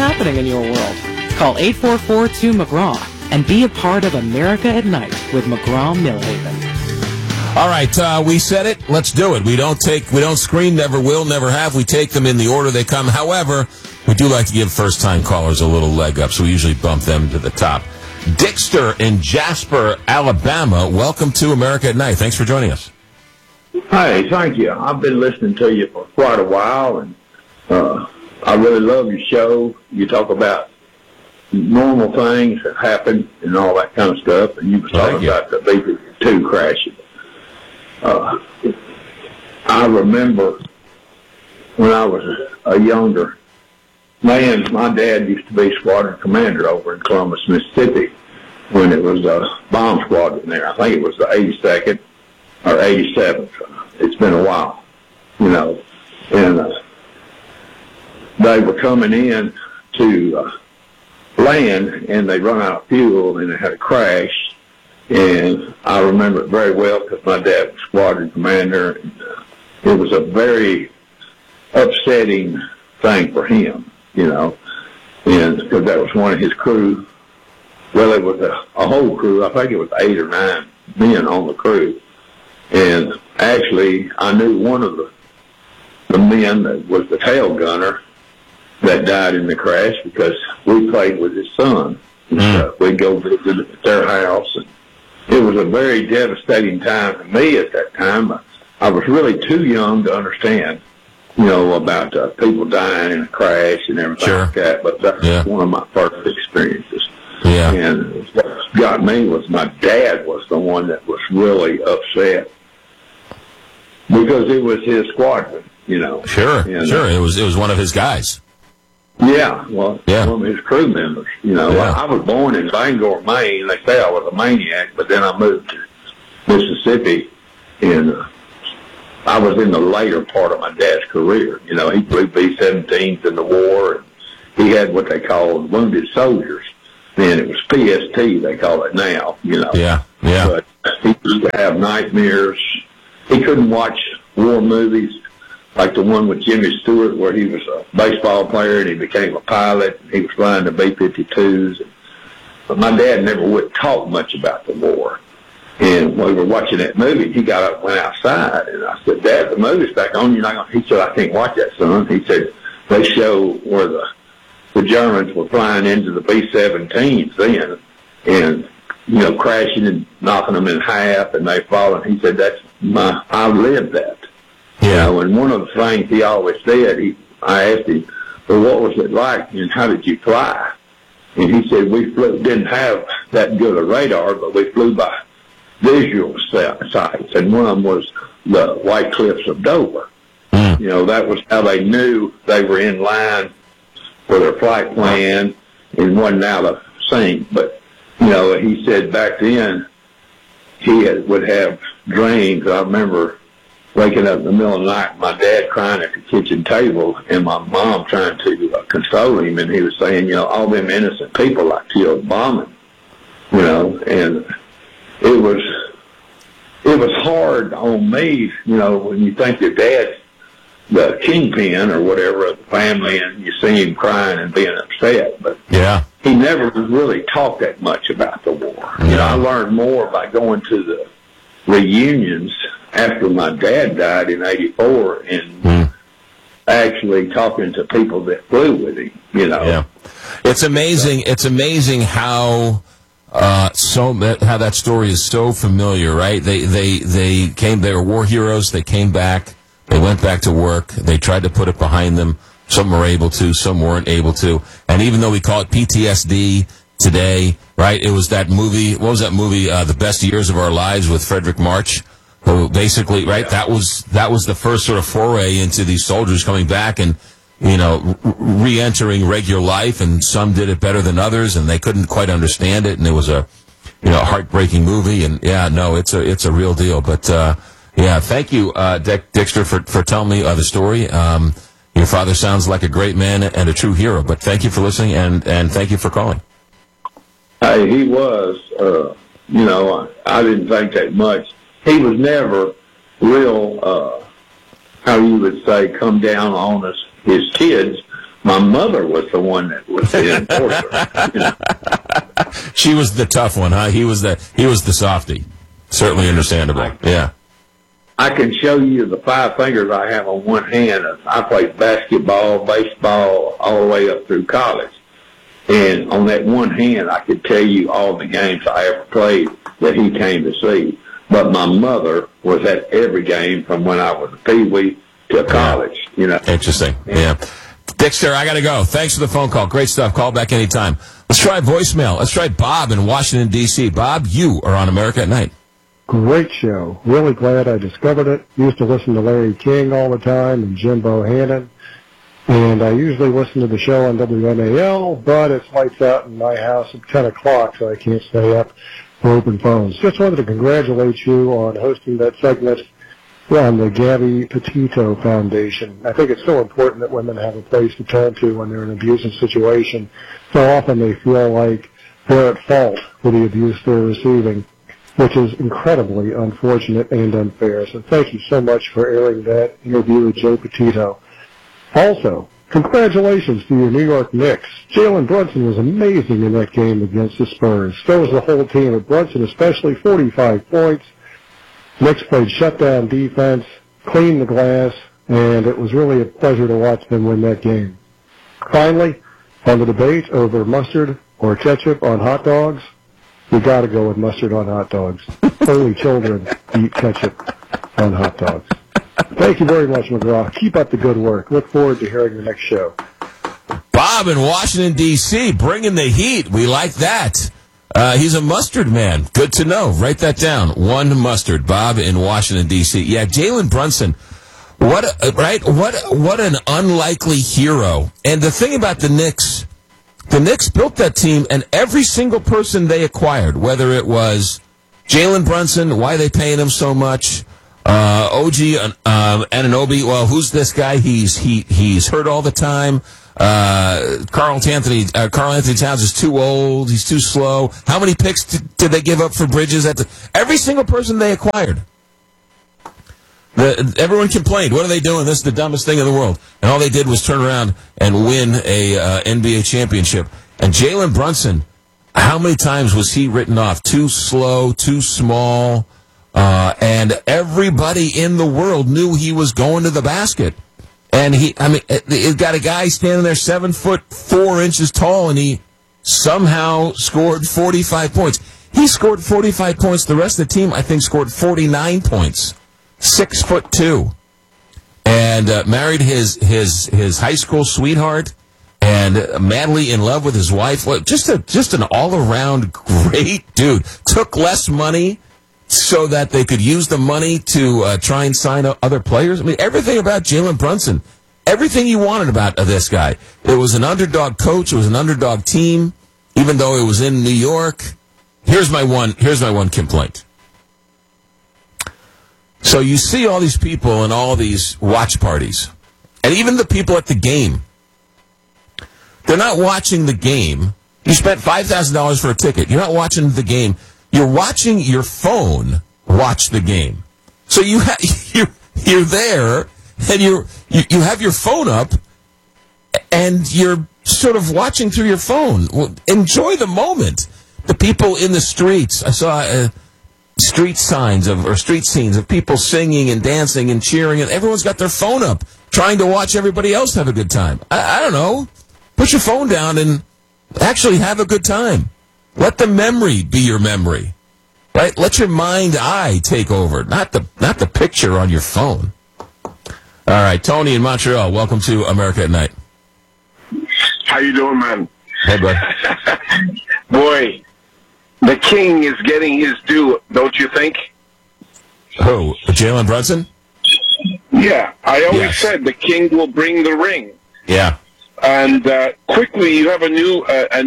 happening in your world. Call 844-2-McGraw and be a part of America at Night with McGraw Millhaven. All right, we said it. Let's do it. We don't screen, never will, never have. We take them in the order they come. However, we do like to give first-time callers a little leg up, so we usually bump them to the top. Dixter in Jasper, Alabama. Welcome to America at Night. Thanks for joining us. Hey, thank you. I've been listening to you for quite a while, and I really love your show. You talk about normal things that happen and all that kind of stuff, and you were talking about the B-52 crashing. I remember when I was a younger man, my dad used to be squadron commander over in Columbus, Mississippi, when it was a bomb squadron there. I think it was the 82nd or 87th. It's been a while, you know, and they were coming in to land, and they run out of fuel, and they had a crash. And I remember it very well because my dad was squadron commander. And, it was a very upsetting thing for him, you know, and because that was one of his crew. Well, it was a whole crew. I think it was 8 or 9 men on the crew. And actually, I knew one of the men that was the tail gunner that died in the crash because we played with his son and stuff. We'd go visit at their house, and it was a very devastating time to me at that time. I was really too young to understand, you know, about people dying in a crash and everything like that, but that was one of my first experiences. Yeah. And what got me was my dad was the one that was really upset because it was his squadron, you know. Sure. It was one of his guys. Yeah, well, one of his crew members, you know. Yeah. I was born in Bangor, Maine. They say I was a maniac, but then I moved to Mississippi, and I was in the later part of my dad's career. You know, he flew B-17s in the war, and he had what they called wounded soldiers. Then it was PST, they call it now, you know. Yeah. But he used to have nightmares. He couldn't watch war movies like the one with Jimmy Stewart where he was a baseball player and he became a pilot. He was flying the B-52s. But my dad never would talk much about the war. And when we were watching that movie, he got up and went outside. And I said, Dad, the movie's back on. You're not going to... He said, I can't watch that, son. He said, they show where the Germans were flying into the B-17s then and, you know, crashing and knocking them in half and they falling. He said, I lived that. Yeah. You know, and one of the things he always said, I asked him, well, what was it like and how did you fly? And he said, we didn't have that good a radar, but we flew by visual sights. And one of them was the White Cliffs of Dover. You know, that was how they knew they were in line for their flight plan and wasn't out of sync. But, you know, he said back then he would have dreams. I remember waking up in the middle of the night, my dad crying at the kitchen table, and my mom trying to console him, and he was saying, you know, all them innocent people I killed bombing, you know, and it was hard on me, you know, when you think your dad's the kingpin or whatever of the family, and you see him crying and being upset, but he never really talked that much about the war. You know, I learned more by going to the reunions after my dad died in 84 and actually talking to people that flew with him, you know. Yeah. It's amazing. It's amazing how how that story is so familiar, right? They were war heroes, they came back, they went back to work, they tried to put it behind them. Some were able to, some weren't able to. And even though we call it PTSD today, right, it was that movie, what was that movie, The Best Years of Our Lives with Frederick March, who basically, right, that was the first sort of foray into these soldiers coming back and, you know, re-entering regular life, and some did it better than others, and they couldn't quite understand it, and it was a, you know, heartbreaking movie, and it's a real deal. But, thank you, Dixter, for telling me the story. Your father sounds like a great man and a true hero, but thank you for listening, and thank you for calling. Hey, he was, you know, I didn't think that much. He was never real, how you would say, come down on us, his kids, my mother was the one that was the enforcer. You know? She was the tough one, huh? He was the softy. Certainly understandable. Yeah. I can show you the 5 fingers I have on one hand. I played basketball, baseball, all the way up through college. And on that one hand, I could tell you all the games I ever played that he came to see. But my mother was at every game from when I was a peewee to college, you know. Interesting. Yeah. Dexter, I got to go. Thanks for the phone call. Great stuff. Call back anytime. Let's try voicemail. Let's try Bob in Washington, D.C. Bob, you are on America at Night. Great show. Really glad I discovered it. Used to listen to Larry King all the time and Jim Bohannon. And I usually listen to the show on WMAL, but it's lights out in my house at 10 o'clock, so I can't stay up for open phones. Just wanted to congratulate you on hosting that segment on the Gabby Petito Foundation. I think it's so important that women have a place to turn to when they're in an abusive situation. So often they feel like they're at fault for the abuse they're receiving, which is incredibly unfortunate and unfair. So thank you so much for airing that interview with Joe Petito. Also, congratulations to your New York Knicks. Jalen Brunson was amazing in that game against the Spurs. So was the whole team, but Brunson especially, 45 points. Knicks played shutdown defense, cleaned the glass, and it was really a pleasure to watch them win that game. Finally, on the debate over mustard or ketchup on hot dogs, we got to go with mustard on hot dogs. Only children eat ketchup on hot dogs. Thank you very much, McGraw. Keep up the good work. Look forward to hearing the next show. Bob in Washington, D.C., bringing the heat. We like that. He's a mustard man. Good to know. Write that down. One mustard. Bob in Washington, D.C. Yeah, Jalen Brunson. What an unlikely hero. And the thing about the Knicks built that team, and every single person they acquired, whether it was Jalen Brunson, why they paying him so much, OG Anunoby, well, who's this guy? He's hurt all the time. Carl Anthony Towns is too old. He's too slow. How many picks did they give up for Bridges? Every single person they acquired. Everyone complained. What are they doing? This is the dumbest thing in the world. And all they did was turn around and win a NBA championship. And Jalen Brunson, how many times was he written off? Too slow, too small. And everybody in the world knew he was going to the basket. And he's got a guy standing there 7'4" tall, and he somehow scored 45 points. He scored 45 points. The rest of the team, I think, scored 49 points. 6'2", and married his high school sweetheart, and madly in love with his wife. Just an all around great dude. Took less money so that they could use the money to try and sign other players. I mean, everything about Jalen Brunson, everything you wanted about this guy. It was an underdog coach. It was an underdog team, even though it was in New York. Here's my one complaint. So you see all these people in all these watch parties, and even the people at the game. They're not watching the game. You spent $5,000 for a ticket. You're not watching the game. You're watching your phone watch the game. So you're there, and you have your phone up, and you're sort of watching through your phone. Well, enjoy the moment. The people in the streets. I saw street scenes of people singing and dancing and cheering, and everyone's got their phone up, trying to watch everybody else have a good time. I don't know. Put your phone down and actually have a good time. Let the memory be your memory, right? Let your mind-eye take over, not the picture on your phone. All right, Tony in Montreal, welcome to America at Night. How you doing, man? Hey, bud. Boy, the king is getting his due, don't you think? Who? Jalen Brunson? Yeah, I always said the king will bring the ring. Yeah. And quickly, you have a new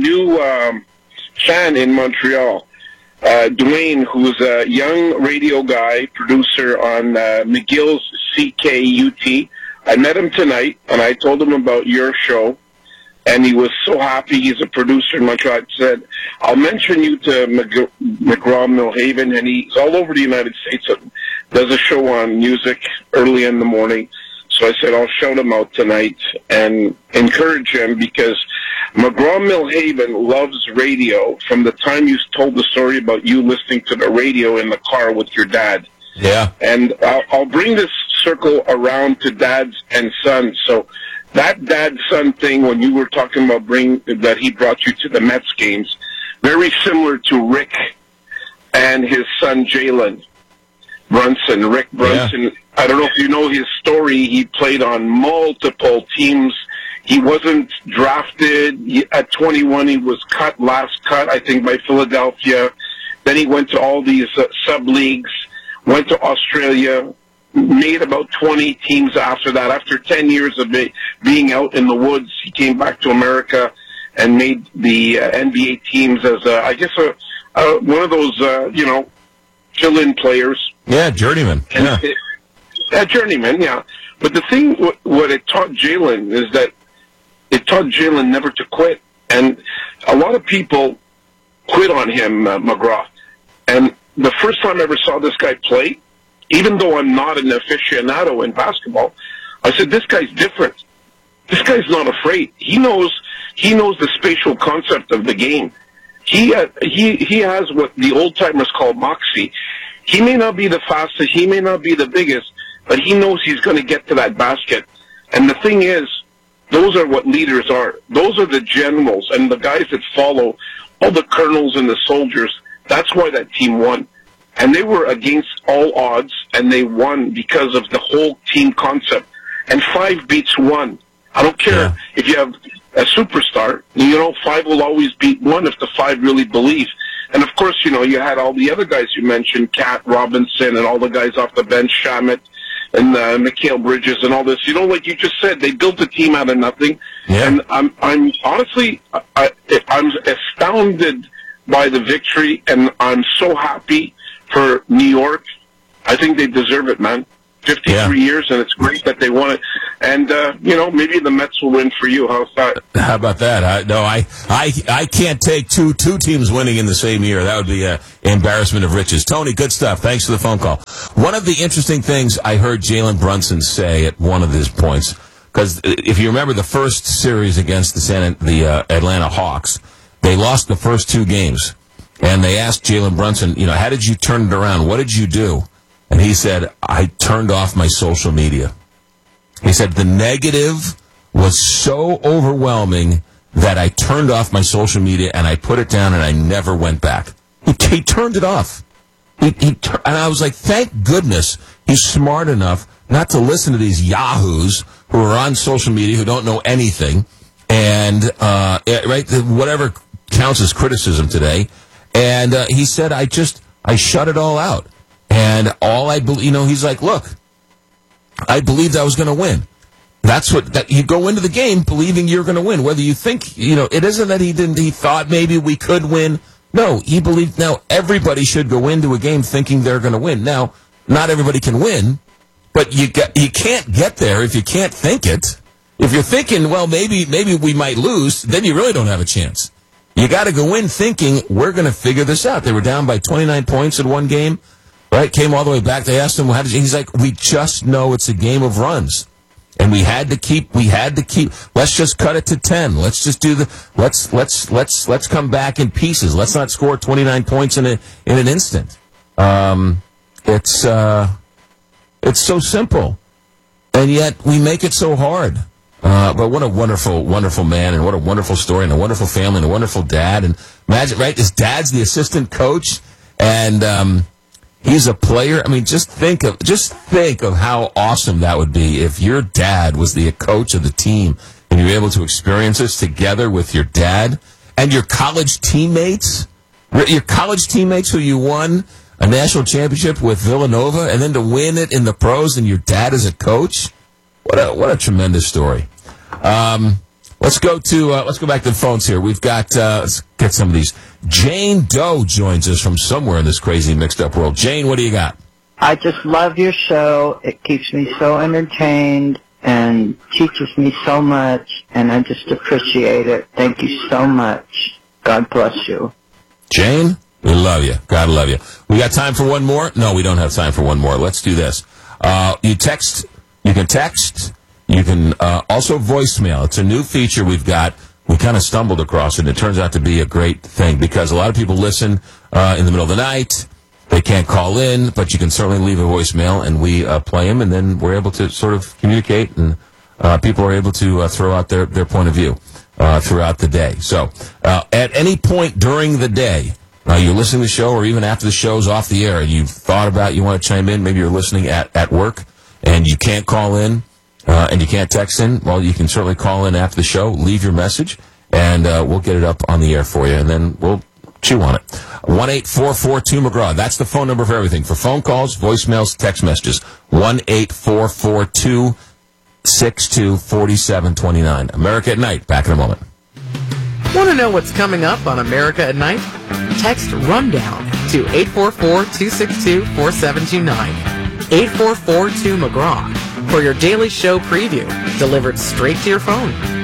fan in Montreal, Dwayne, who's a young radio guy, producer on McGill's CKUT. I met him tonight, and I told him about your show, and he was so happy. He's a producer in Montreal. I said, I'll mention you to McGraw-Milhaven, and he's all over the United States. Does a show on music early in the morning. So I said, I'll shout him out tonight and encourage him, because McGraw-Millhaven loves radio from the time you told the story about you listening to the radio in the car with your dad. Yeah. And I'll bring this circle around to dads and sons. So that dad-son thing, when you were talking about that he brought you to the Mets games, very similar to Rick and his son Jalen Brunson. Rick Brunson, yeah. I don't know if you know his story. He played on multiple teams. He wasn't drafted. At 21, he was last cut, I think, by Philadelphia. Then he went to all these sub-leagues, went to Australia, made about 20 teams after that. After 10 years of being out in the woods, he came back to America and made the NBA teams as, one of those, fill-in players. Yeah, journeyman. Journeyman, yeah. But the thing, what it taught Jalen is that it taught Jalen never to quit. And a lot of people quit on him, McGraw. And the first time I ever saw this guy play, even though I'm not an aficionado in basketball, I said, this guy's different. This guy's not afraid. He knows the spatial concept of the game. He has what the old-timers call moxie. He may not be the fastest, he may not be the biggest, but he knows he's going to get to that basket. And the thing is, those are what leaders are. Those are the generals and the guys that follow, all the colonels and the soldiers. That's why that team won. And they were against all odds, and they won because of the whole team concept. And 5 beats 1. I don't care if you have a superstar. 5 will always beat 1 if the 5 really believe. And, of course, you had all the other guys you mentioned, Cat Robinson and all the guys off the bench, Shamet and Mikal Bridges and all this. Like you just said, they built a team out of nothing. Yeah. And I'm honestly, I'm astounded by the victory, and I'm so happy for New York. I think they deserve it, man. 53 years, and it's great that they won it. And, maybe the Mets will win for you. How's that? How about that? I can't take two teams winning in the same year. That would be an embarrassment of riches. Tony, good stuff. Thanks for the phone call. One of the interesting things I heard Jalen Brunson say at one of his points, because if you remember the first series against the Atlanta Hawks, they lost the first 2 games. And they asked Jalen Brunson, how did you turn it around? What did you do? And he said, I turned off my social media. He said, the negative was so overwhelming that I turned off my social media and I put it down and I never went back. He turned it off. And I was like, thank goodness he's smart enough not to listen to these yahoos who are on social media who don't know anything. And, whatever counts as criticism today. And he said, I shut it all out. And all I believe, he's like, look, I believed I was going to win. That's that you go into the game believing you're going to win. Whether you think, it isn't that he thought maybe we could win. No, he believed now everybody should go into a game thinking they're going to win. Now, not everybody can win, but you can't get there if you can't think it. If you're thinking, well, maybe we might lose, then you really don't have a chance. You got to go in thinking, we're going to figure this out. They were down by 29 points in one game. Right, came all the way back. They asked him, he's like, we just know it's a game of runs. And we had to keep, let's just cut it to 10. Let's just do let's come back in pieces. Let's not score 29 points in an instant. It's so simple. And yet we make it so hard. But what a wonderful, wonderful man, and what a wonderful story, and a wonderful family, and a wonderful dad. And imagine, right, his dad's the assistant coach, and, he's a player. I mean, just think of how awesome that would be if your dad was the coach of the team and you were able to experience this together with your dad and your college teammates. Your college teammates who you won a national championship with Villanova, and then to win it in the pros and your dad as a coach. What a tremendous story. Let's go back to the phones here. We've got, let's get some of these. Jane Doe joins us from somewhere in this crazy mixed up world. Jane, what do you got? I just love your show. It keeps me so entertained and teaches me so much, and I just appreciate it. Thank you so much. God bless you. Jane, we love you. God love you. We got time for one more? No, we don't have time for one more. Let's do this. You text You can text. You can also voicemail. It's a new feature we've got. We kind of stumbled across it, and it turns out to be a great thing because a lot of people listen in the middle of the night. They can't call in, but you can certainly leave a voicemail, and we play them, and then we're able to sort of communicate, and people are able to throw out their point of view throughout the day. So at any point during the day, you're listening to the show, or even after the show's off the air, and you've thought about you want to chime in, maybe you're listening at work, and you can't call in, and you can't text in, well, you can certainly call in after the show, leave your message, and we'll get it up on the air for you, and then we'll chew on it. 1-844-2-McGraw. That's the phone number for everything. For phone calls, voicemails, text messages. 1-844-262-4729. America at Night. Back in a moment. Want to know what's coming up on America at Night? Text Rundown to 844-262-4729. 844-2-McGraw for your daily show preview delivered straight to your phone.